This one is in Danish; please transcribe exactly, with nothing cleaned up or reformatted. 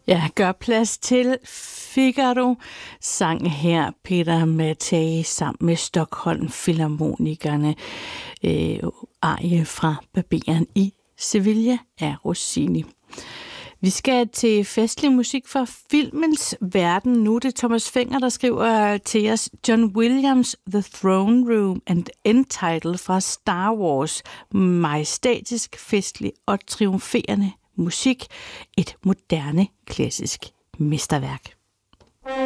Ja, gør plads til Figaro, sang her Peter Mattei sammen med Stockholm Filharmonikerne, øh, arie fra Barberen i Sevilla af Rossini. Vi skal til festlig musik fra filmens verden. Nu er det Thomas Fenger, der skriver til os John Williams' The Throne Room and End Title fra Star Wars. Majestætisk, festlig og triumferende musik. Et moderne, klassisk mesterværk.